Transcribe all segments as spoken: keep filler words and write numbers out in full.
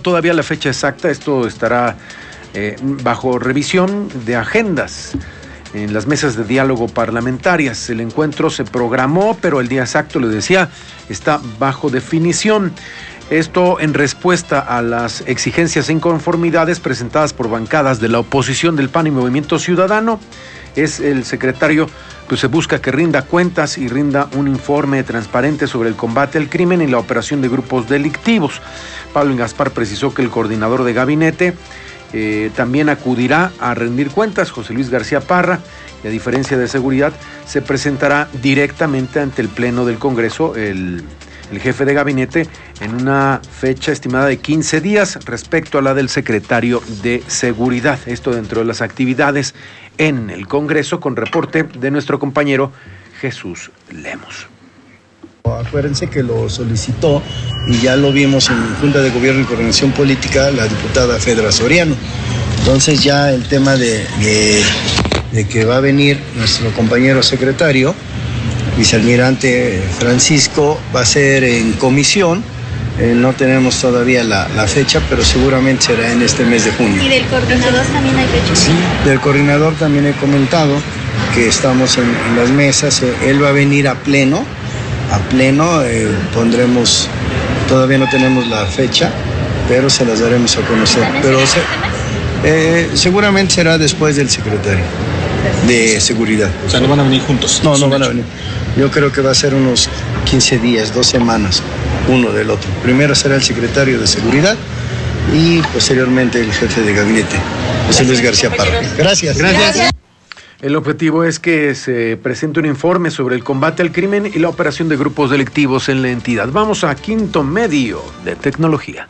todavía la fecha exacta. Esto estará eh, bajo revisión de agendas en las mesas de diálogo parlamentarias. El encuentro se programó, pero el día exacto, les decía, está bajo definición. Esto en respuesta a las exigencias e inconformidades presentadas por bancadas de la oposición del P A N y Movimiento Ciudadano. Es el secretario, pues se busca que rinda cuentas y rinda un informe transparente sobre el combate al crimen y la operación de grupos delictivos. Pablo Gaspar precisó que el coordinador de gabinete eh, también acudirá a rendir cuentas, José Luis García Parra, y a diferencia de seguridad, se presentará directamente ante el Pleno del Congreso, el... el jefe de gabinete, en una fecha estimada de quince días respecto a la del secretario de Seguridad. Esto dentro de las actividades en el Congreso, con reporte de nuestro compañero Jesús Lemos. Acuérdense que lo solicitó y ya lo vimos en Junta de Gobierno y Coordinación Política la diputada Fedra Soriano. Entonces ya el tema de, de, de que va a venir nuestro compañero secretario, vicealmirante Francisco, va a ser en comisión. Eh, no tenemos todavía la, la fecha, pero seguramente será en este mes de junio. ¿Y del coordinador también hay fecha? Sí, del coordinador también he comentado que estamos en, en las mesas. Eh, él va a venir a pleno, a pleno, eh, pondremos, todavía no tenemos la fecha, pero se las daremos a conocer. Pero se, eh, seguramente será después del secretario de Seguridad. O sea, ¿no van a venir juntos? No, no van a venir. Yo creo que va a ser unos quince días, dos semanas, uno del otro. Primero será el secretario de Seguridad y posteriormente el jefe de gabinete, José Luis García Parra. Gracias. Gracias. El objetivo es que se presente un informe sobre el combate al crimen y la operación de grupos delictivos en la entidad. Vamos a Quinto Medio de Tecnología.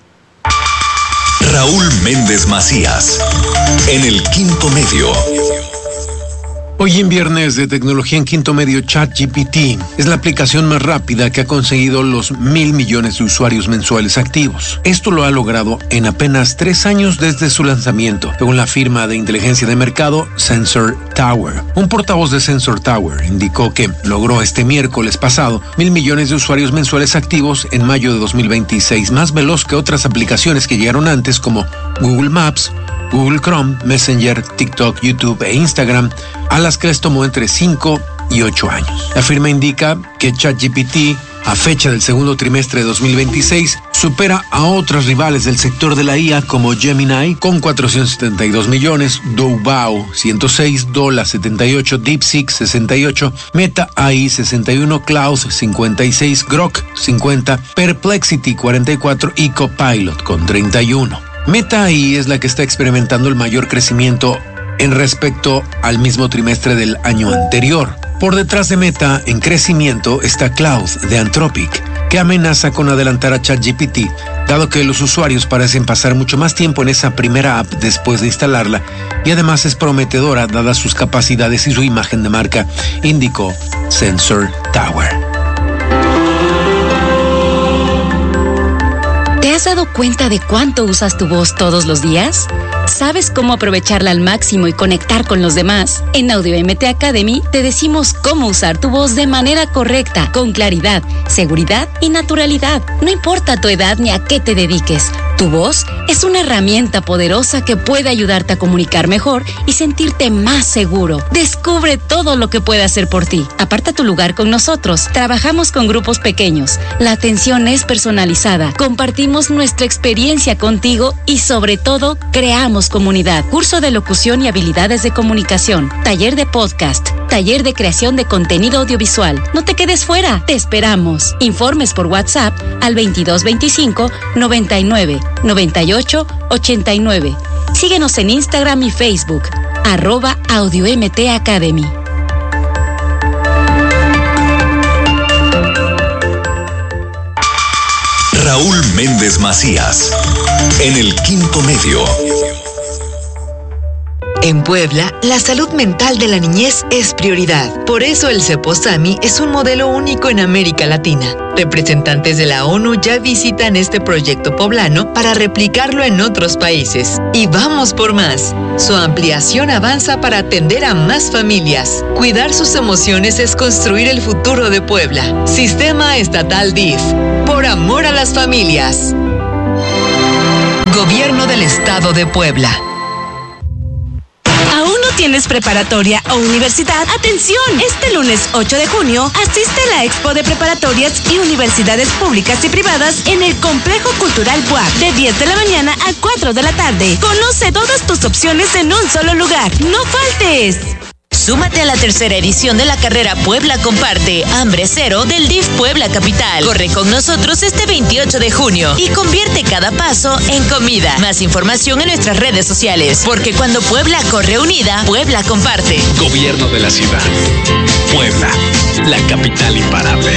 Raúl Méndez Macías, en el Quinto Medio. Hoy en Viernes de Tecnología en Quinto Medio, ChatGPT es la aplicación más rápida que ha conseguido los mil millones de usuarios mensuales activos. Esto lo ha logrado en apenas tres años desde su lanzamiento, según la firma de inteligencia de mercado Sensor Tower. Un portavoz de Sensor Tower indicó que logró este miércoles pasado mil millones de usuarios mensuales activos en mayo de dos mil veintiséis, más veloz que otras aplicaciones que llegaron antes como Google Maps, Google Chrome, Messenger, TikTok, YouTube e Instagram, a las que les tomó entre cinco y ocho años. La firma indica que ChatGPT, a fecha del segundo trimestre de dos mil veintiséis, supera a otras rivales del sector de la I A como Gemini con cuatrocientos setenta y dos millones, Doubao ciento seis, Dola setenta y ocho, DeepSeek sesenta y ocho, Meta A I sesenta y uno, Cloud cincuenta y seis, Grok cincuenta, Perplexity cuarenta y cuatro y Copilot con treinta y uno. Meta A I es la que está experimentando el mayor crecimiento en respecto al mismo trimestre del año anterior. Por detrás de Meta, en crecimiento, está Cloud de Anthropic, que amenaza con adelantar a ChatGPT, dado que los usuarios parecen pasar mucho más tiempo en esa primera app después de instalarla, y además es prometedora dadas sus capacidades y su imagen de marca, indicó Sensor Tower. ¿Te has dado cuenta de cuánto usas tu voz todos los días? ¿Sabes cómo aprovecharla al máximo y conectar con los demás? En Audio M T Academy te decimos cómo usar tu voz de manera correcta, con claridad, seguridad y naturalidad. No importa tu edad ni a qué te dediques, tu voz es una herramienta poderosa que puede ayudarte a comunicar mejor y sentirte más seguro. Descubre todo lo que puede hacer por ti. Aparta tu lugar con nosotros. Trabajamos con grupos pequeños. La atención es personalizada. Compartimos nuestra experiencia contigo y sobre todo creamos comunidad. Curso de locución y habilidades de comunicación. Taller de podcast. Taller de creación de contenido audiovisual. No te quedes fuera. Te esperamos. Informes por WhatsApp al veintidós veinticinco noventa y nueve noventa y ocho ochenta y nueve. Síguenos en Instagram y Facebook. Arroba Audio M T Academy. Raúl Méndez Macías, en el Quinto Medio. En Puebla, la salud mental de la niñez es prioridad. Por eso el CEPOSAMI es un modelo único en América Latina. Representantes de la ONU ya visitan este proyecto poblano para replicarlo en otros países. Y vamos por más. Su ampliación avanza para atender a más familias. Cuidar sus emociones es construir el futuro de Puebla. Sistema Estatal D I F. Por amor a las familias. Gobierno del Estado de Puebla. ¿Aún no tienes preparatoria o universidad? ¡Atención! Este lunes ocho de junio, asiste a la Expo de Preparatorias y Universidades Públicas y Privadas en el Complejo Cultural B U A C, de diez de la mañana a cuatro de la tarde. Conoce todas tus opciones en un solo lugar. ¡No faltes! Súmate a la tercera edición de la carrera Puebla Comparte, Hambre Cero del D I F Puebla Capital. Corre con nosotros este veintiocho de junio y convierte cada paso en comida. Más información en nuestras redes sociales, porque cuando Puebla corre unida, Puebla comparte. Gobierno de la ciudad. Puebla, la capital imparable.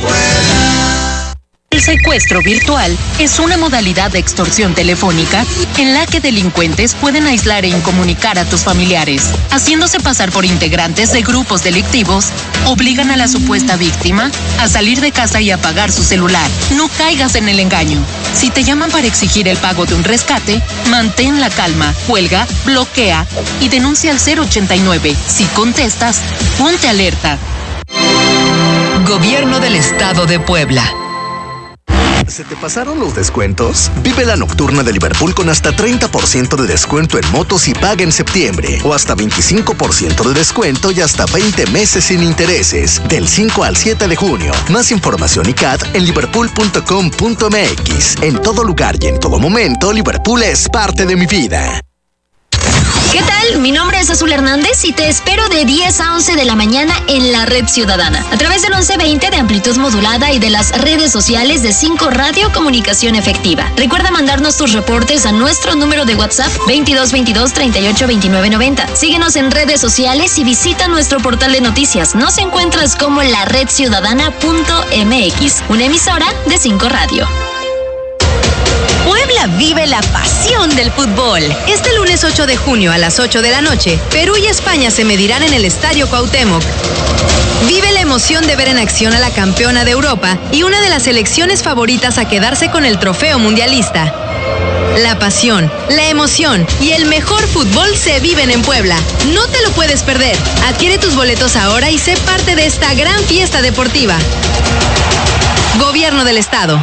El secuestro virtual es una modalidad de extorsión telefónica en la que delincuentes pueden aislar e incomunicar a tus familiares. Haciéndose pasar por integrantes de grupos delictivos, obligan a la supuesta víctima a salir de casa y apagar su celular. No caigas en el engaño. Si te llaman para exigir el pago de un rescate, mantén la calma, cuelga, bloquea y denuncia al cero ochenta y nueve. Si contestas, ponte alerta. Gobierno del Estado de Puebla. ¿Se te pasaron los descuentos? Vive la nocturna de Liverpool con hasta treinta por ciento de descuento en motos y paga en septiembre. O hasta veinticinco por ciento de descuento y hasta veinte meses sin intereses. Del cinco al siete de junio. Más información y C A D en liverpool punto com punto m x. En todo lugar y en todo momento, Liverpool es parte de mi vida. ¿Qué tal? Mi nombre es Azul Hernández y te espero de diez a once de la mañana en la Red Ciudadana, a través del once veinte de amplitud modulada y de las redes sociales de cinco Radio Comunicación Efectiva. Recuerda mandarnos tus reportes a nuestro número de WhatsApp veintidós veintidós treinta y ocho veintinueve noventa. Síguenos en redes sociales y visita nuestro portal de noticias. Nos encuentras como la red ciudadana punto m x, una emisora de cinco Radio. Puebla vive la pasión del fútbol. Este lunes ocho de junio a las ocho de la noche, Perú y España se medirán en el Estadio Cuauhtémoc. Vive la emoción de ver en acción a la campeona de Europa y una de las selecciones favoritas a quedarse con el trofeo mundialista. La pasión, la emoción y el mejor fútbol se viven en Puebla. No te lo puedes perder. Adquiere tus boletos ahora y sé parte de esta gran fiesta deportiva. Gobierno del Estado.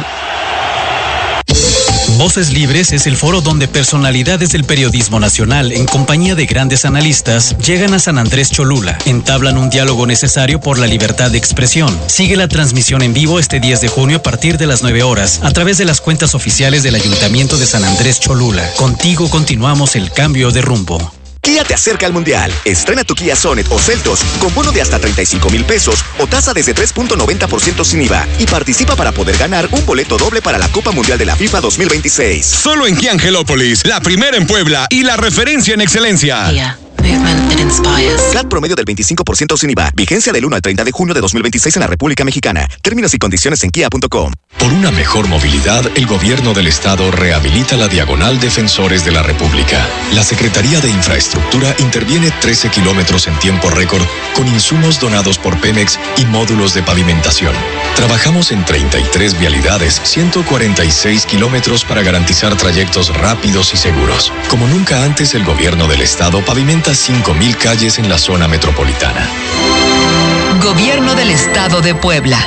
Voces Libres es el foro donde personalidades del periodismo nacional, en compañía de grandes analistas, llegan a San Andrés Cholula, entablan un diálogo necesario por la libertad de expresión. Sigue la transmisión en vivo este diez de junio a partir de las nueve horas, a través de las cuentas oficiales del Ayuntamiento de San Andrés Cholula. Contigo continuamos el cambio de rumbo. Kia te acerca al Mundial. Estrena tu Kia Sonet o Seltos con bono de hasta treinta y cinco mil pesos o tasa desde tres punto noventa por ciento sin I V A y participa para poder ganar un boleto doble para la Copa Mundial de la FIFA dos mil veintiséis. Solo en Kia Angelópolis, la primera en Puebla y la referencia en excelencia. Kia. Movement that inspires. C A D promedio del veinticinco por ciento sin I V A. Vigencia del uno al treinta de junio de dos mil veintiséis en la República Mexicana. Términos y condiciones en kia punto com. Por una mejor movilidad, el Gobierno del Estado rehabilita la Diagonal Defensores de la República. La Secretaría de Infraestructura interviene trece kilómetros en tiempo récord con insumos donados por Pemex y módulos de pavimentación. Trabajamos en treinta y tres vialidades, ciento cuarenta y seis kilómetros para garantizar trayectos rápidos y seguros. Como nunca antes, el Gobierno del Estado pavimenta cinco mil calles en la zona metropolitana. Gobierno del Estado de Puebla.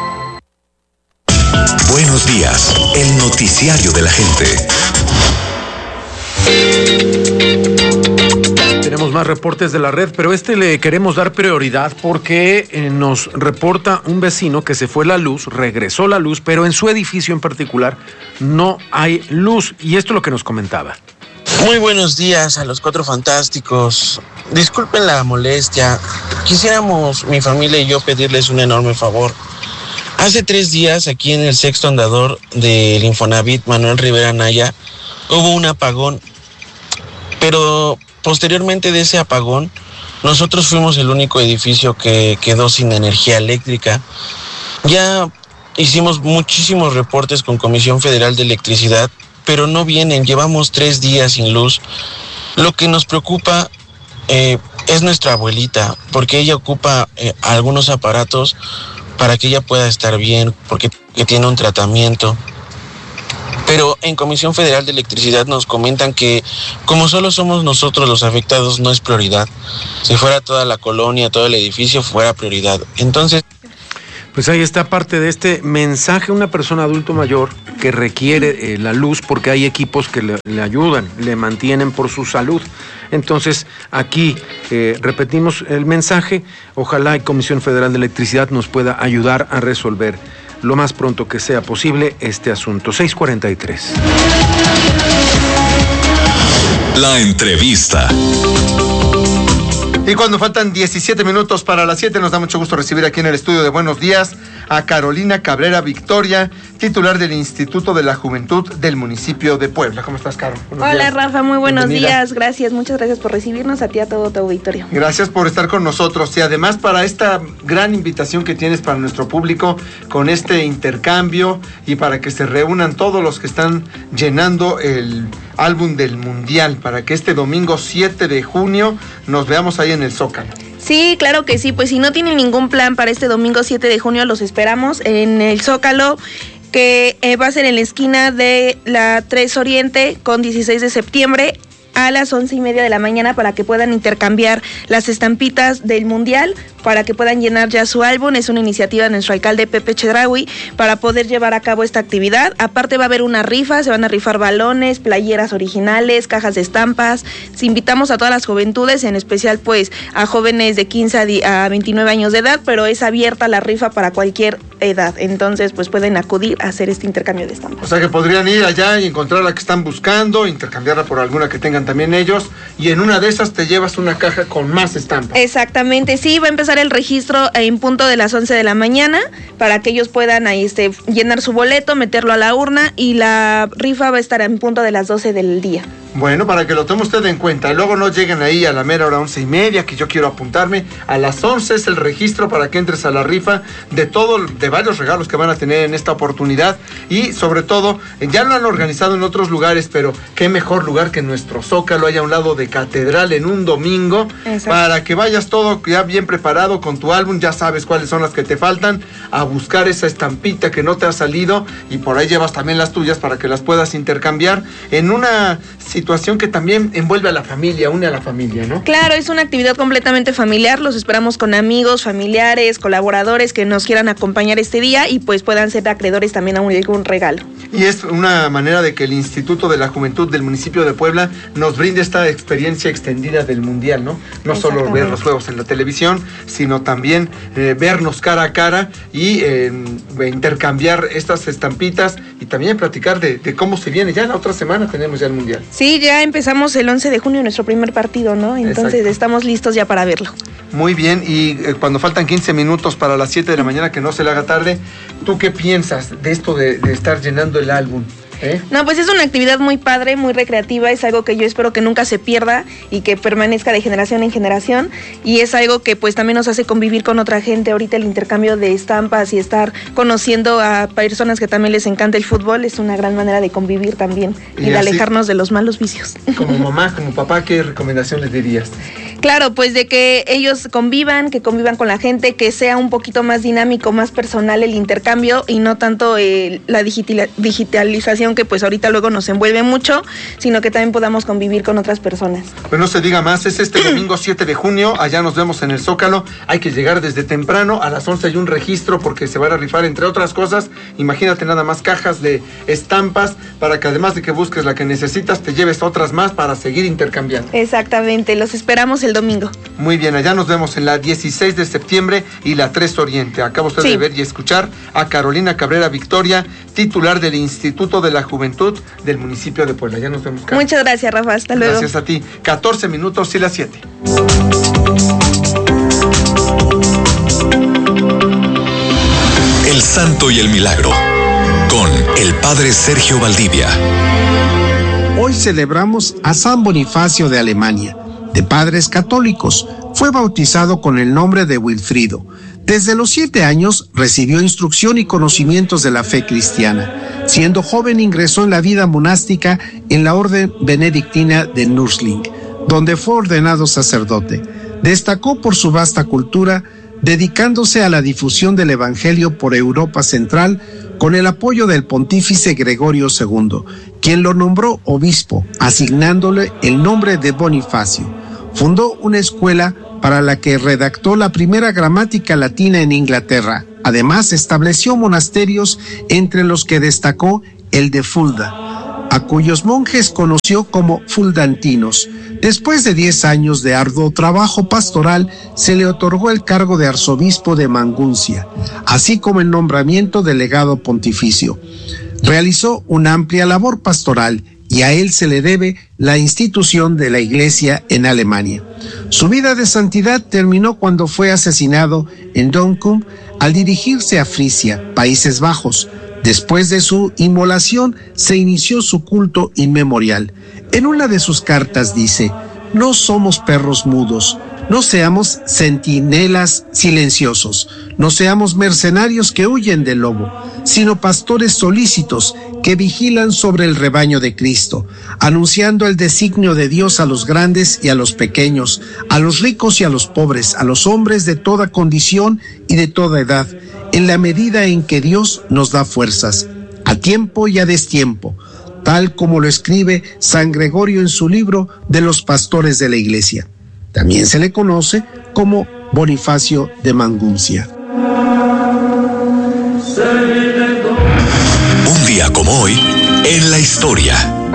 Buenos días, el noticiario de la gente. Tenemos más reportes de la red, pero este le queremos dar prioridad porque eh, nos reporta un vecino que se fue la luz, regresó la luz, pero en su edificio en particular no hay luz. Y esto es lo que nos comentaba. Muy buenos días a los Cuatro Fantásticos. Disculpen la molestia. Quisiéramos, mi familia y yo, pedirles un enorme favor. Hace tres días, aquí en el sexto andador del Infonavit Manuel Rivera Naya, hubo un apagón. Pero posteriormente de ese apagón, nosotros fuimos el único edificio que quedó sin energía eléctrica. Ya hicimos muchísimos reportes con Comisión Federal de Electricidad, pero no vienen, llevamos tres días sin luz. Lo que nos preocupa eh, es nuestra abuelita, porque ella ocupa eh, algunos aparatos para que ella pueda estar bien, porque que tiene un tratamiento. Pero en Comisión Federal de Electricidad nos comentan que como solo somos nosotros los afectados, no es prioridad. Si fuera toda la colonia, todo el edificio, fuera prioridad. Entonces... Pues ahí está parte de este mensaje, una persona adulto mayor que requiere eh, la luz porque hay equipos que le, le ayudan, le mantienen por su salud. Entonces, aquí eh, repetimos el mensaje, ojalá y Comisión Federal de Electricidad nos pueda ayudar a resolver lo más pronto que sea posible este asunto. seis cuarenta y tres. La entrevista. Y cuando faltan diecisiete minutos para las siete, nos da mucho gusto recibir aquí en el estudio de Buenos Días a Carolina Cabrera Victoria, titular del Instituto de la Juventud del municipio de Puebla. ¿Cómo estás, Caro? Buenos Hola, días. Rafa, muy buenos Bienvenida. días. Gracias, muchas gracias por recibirnos, a ti, a todo tu auditorio. Gracias por estar con nosotros y además para esta gran invitación que tienes para nuestro público con este intercambio y para que se reúnan todos los que están llenando el álbum del Mundial, para que este domingo siete de junio nos veamos ahí en el Zócalo. Sí, claro que sí, pues si no tienen ningún plan para este domingo siete de junio, los esperamos en el Zócalo, que eh, va a ser en la esquina de la tres Oriente con dieciséis de septiembre a las once y media de la mañana, para que puedan intercambiar las estampitas del Mundial, para que puedan llenar ya su álbum. Es una iniciativa de nuestro alcalde Pepe Chedraui para poder llevar a cabo esta actividad. Aparte va a haber una rifa, se van a rifar balones, playeras originales, cajas de estampas. Si invitamos a todas las juventudes, en especial pues a jóvenes de quince a veintinueve años de edad, pero es abierta la rifa para cualquier edad. Entonces pues pueden acudir a hacer este intercambio de estampas. O sea que podrían ir allá y encontrar la que están buscando, intercambiarla por alguna que tengan también ellos, y en una de esas te llevas una caja con más estampas. Exactamente, sí, va a empezar el registro en punto de las once de la mañana para que ellos puedan ahí este, llenar su boleto, meterlo a la urna, y la rifa va a estar en punto de las doce del día. Bueno, para que lo tome usted en cuenta, luego no lleguen ahí a la mera hora once y media, que yo quiero apuntarme. A las once es el registro para que entres a la rifa de todo, de varios regalos que van a tener en esta oportunidad, y sobre todo, ya lo han organizado en otros lugares, pero qué mejor lugar que nuestro Zócalo, haya un lado de catedral en un domingo. Exacto. Para que vayas todo ya bien preparado con tu álbum, ya sabes cuáles son las que te faltan, a buscar esa estampita que no te ha salido, y por ahí llevas también las tuyas para que las puedas intercambiar en una situación que también envuelve a la familia, une a la familia, ¿no? Claro, es una actividad completamente familiar, los esperamos con amigos, familiares, colaboradores que nos quieran acompañar este día y pues puedan ser acreedores también a un, algún regalo. Y es una manera de que el Instituto de la Juventud del municipio de Puebla nos brinde esta experiencia extendida del Mundial, ¿no? No solo ver los juegos en la televisión, sino también eh, vernos cara a cara y eh, intercambiar estas estampitas y también platicar de, de cómo se viene. Ya la otra semana tenemos ya el Mundial. Sí, ya empezamos el once de junio nuestro primer partido, ¿no? Entonces Exacto. Estamos listos ya para verlo. Muy bien, y eh, cuando faltan quince minutos para las siete de la mañana, que no se le haga tarde, ¿tú qué piensas de esto de, de estar llenando el álbum? ¿Eh? No, pues es una actividad muy padre, muy recreativa, es algo que yo espero que nunca se pierda y que permanezca de generación en generación, y es algo que pues también nos hace convivir con otra gente. Ahorita el intercambio de estampas y estar conociendo a personas que también les encanta el fútbol es una gran manera de convivir también y, y de así, alejarnos de los malos vicios. Como mamá, como papá, ¿qué recomendación les dirías? Claro, pues de que ellos convivan, que convivan con la gente, que sea un poquito más dinámico, más personal el intercambio y no tanto eh, la digitila- digitalización que pues ahorita luego nos envuelve mucho, sino que también podamos convivir con otras personas. Pues no se diga más, es este domingo siete de junio, allá nos vemos en el Zócalo. Hay que llegar desde temprano, a las once hay un registro porque se van a rifar entre otras cosas, imagínate nada más, cajas de estampas, para que además de que busques la que necesitas, te lleves otras más para seguir intercambiando. Exactamente, los esperamos el domingo. Muy bien, allá nos vemos en la dieciséis de septiembre y la tres Oriente. Acaba usted sí. de ver y escuchar a Carolina Cabrera Victoria, titular del Instituto de la Juventud del municipio de Puebla. Ya nos vemos, Carlos. Muchas gracias, Rafa, hasta luego. Gracias a ti. catorce minutos y las siete. El Santo y el Milagro, con el Padre Sergio Valdivia. Hoy celebramos a San Bonifacio de Alemania, de padres católicos. Fue bautizado con el nombre de Wilfrido. Desde los siete años recibió instrucción y conocimientos de la fe cristiana. Siendo joven ingresó en la vida monástica en la orden benedictina de Nursling, donde fue ordenado sacerdote. Destacó por su vasta cultura, dedicándose a la difusión del Evangelio por Europa Central con el apoyo del pontífice Gregorio segundo, quien lo nombró obispo, asignándole el nombre de Bonifacio. Fundó una escuela para la que redactó la primera gramática latina en Inglaterra, Además, estableció monasterios, entre los que destacó el de Fulda, a cuyos monjes conoció como fuldantinos. Después de diez años de arduo trabajo pastoral, se le otorgó el cargo de arzobispo de Maguncia, así como el nombramiento de legado pontificio. Realizó una amplia labor pastoral y a él se le debe la institución de la Iglesia en Alemania. Su vida de santidad terminó cuando fue asesinado en Donkum al dirigirse a Frisia, Países Bajos. Después de su inmolación se inició su culto inmemorial. En una de sus cartas dice: no somos perros mudos, no seamos centinelas silenciosos, no seamos mercenarios que huyen del lobo, sino pastores solícitos que vigilan sobre el rebaño de Cristo, anunciando el designio de Dios a los grandes y a los pequeños, a los ricos y a los pobres, a los hombres de toda condición y de toda edad, en la medida en que Dios nos da fuerzas, a tiempo y a destiempo, tal como lo escribe San Gregorio en su libro de los pastores de la Iglesia. También se le conoce como Bonifacio de Maguncia. Un día como hoy, en la historia.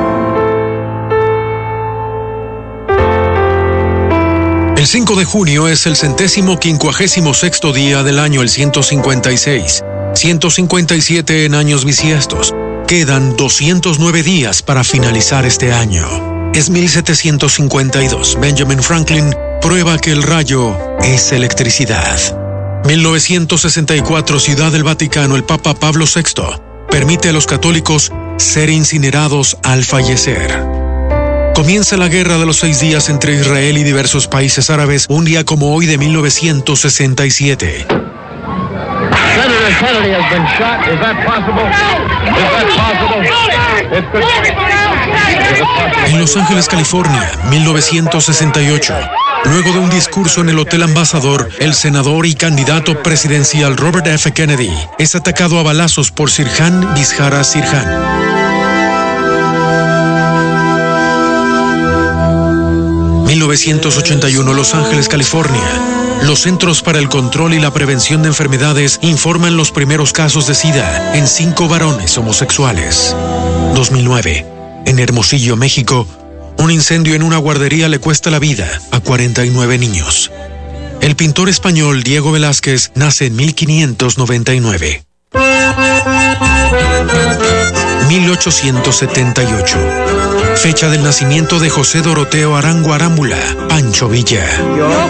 El cinco de junio es el centésimo quincuagésimo sexto día del año el ciento cincuenta y seis, ciento cincuenta y siete en años bisiestos. Quedan doscientos nueve días para finalizar este año. Es mil setecientos cincuenta y dos. Benjamin Franklin prueba que el rayo es electricidad. mil novecientos sesenta y cuatro, Ciudad del Vaticano. El Papa Pablo sexto permite a los católicos ser incinerados al fallecer. Comienza la Guerra de los Seis Días entre Israel y diversos países árabes, un día como hoy de mil novecientos sesenta y siete. Senator Kennedy has been shot. Is that possible? Is that possible? En Los Ángeles, California, mil novecientos sesenta y ocho. Luego de un discurso en el Hotel Ambassador, el senador y candidato presidencial Robert F. Kennedy es atacado a balazos por Sirhan Vizcara Sirhan. mil novecientos ochenta y uno, Los Ángeles, California. Los Centros para el Control y la Prevención de Enfermedades informan los primeros casos de SIDA en cinco varones homosexuales. dos mil nueve. En Hermosillo, México, un incendio en una guardería le cuesta la vida a cuarenta y nueve niños. El pintor español Diego Velázquez nace en mil quinientos noventa y nueve. mil ochocientos setenta y ocho. Fecha del nacimiento de José Doroteo Arango Arámbula, Pancho Villa.